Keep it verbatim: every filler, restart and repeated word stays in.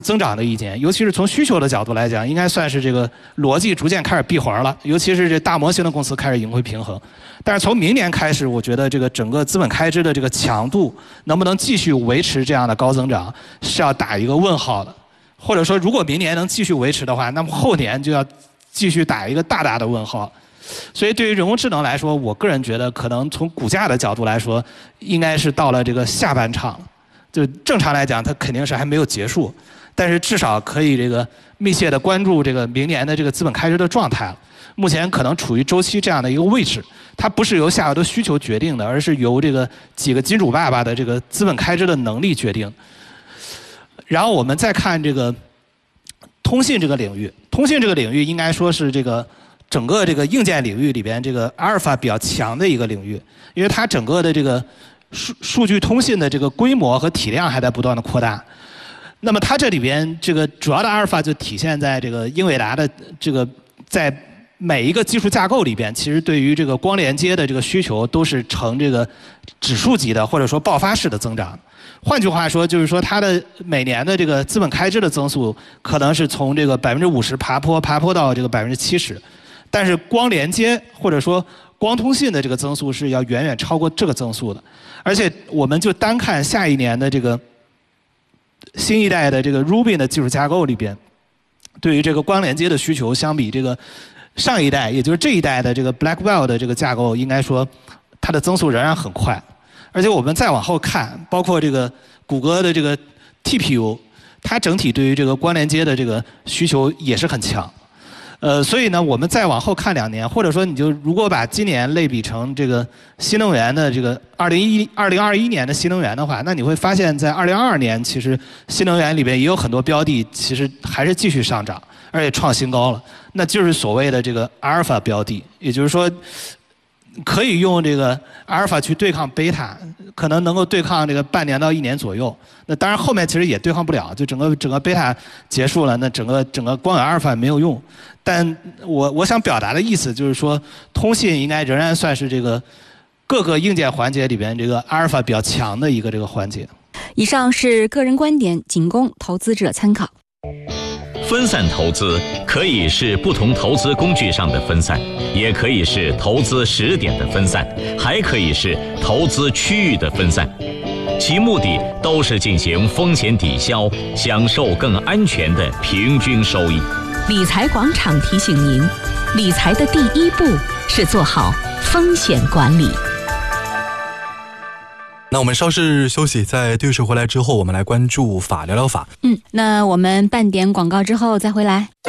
增长的一年，尤其是从需求的角度来讲，应该算是这个逻辑逐渐开始闭环了。尤其是这大模型的公司开始赢回平衡。但是从明年开始，我觉得这个整个资本开支的这个强度能不能继续维持这样的高增长，是要打一个问号的。或者说，如果明年能继续维持的话，那么后年就要继续打一个大大的问号。所以对于人工智能来说，我个人觉得可能从股价的角度来说，应该是到了这个下半场。就正常来讲，它肯定是还没有结束。但是至少可以这个密切的关注这个明年的这个资本开支的状态了。目前可能处于周期这样的一个位置，它不是由下游的需求决定的，而是由这个几个金主爸爸的这个资本开支的能力决定。然后我们再看这个通信这个领域，通信这个领域应该说是这个整个这个硬件领域里边这个阿尔法比较强的一个领域，因为它整个的这个数数据通信的这个规模和体量还在不断的扩大。那么它这里边这个主要的阿尔法就体现在这个英伟达的这个在每一个技术架构里边，其实对于这个光连接的这个需求都是呈这个指数级的或者说爆发式的增长。换句话说，就是说它的每年的这个资本开支的增速可能是从这个百分之五十爬坡爬坡到这个百分之七十，但是光连接或者说光通信的这个增速是要远远超过这个增速的。而且我们就单看下一年的这个新一代的这个 Rubin 的技术架构里边，对于这个光连接的需求，相比这个上一代，也就是这一代的这个 Blackwell 的这个架构，应该说它的增速仍然很快。而且我们再往后看，包括这个谷歌的这个 T P U， 它整体对于这个光连接的这个需求也是很强。呃，所以呢，我们再往后看两年，或者说你就如果把今年类比成这个新能源的这个二零一二零二一年的新能源的话，那你会发现在二零二二年，其实新能源里边也有很多标的，其实还是继续上涨，而且创新高了。那就是所谓的这个阿尔法标的，也就是说，可以用这个阿尔法去对抗贝塔，可能能够对抗这个半年到一年左右。那当然后面其实也对抗不了，就整个整个贝塔结束了，那整个整个光有阿尔法没有用。但我我想表达的意思就是说，通信应该仍然算是这个各个硬件环节里边这个阿尔法比较强的一个这个环节。 以上是个人观点，仅供投资者参考。 分散投资可以是不同投资工具上的分散，也可以是投资时点的分散，还可以是投资区域的分散，其目的都是进行风险抵消，享受更安全的平均收益。 理财广场提醒您，理财的第一步是做好风险管理。 那我们稍事休息，在对视回来之后，我们来关注法聊聊法。 嗯，那我们半点广告之后再回来。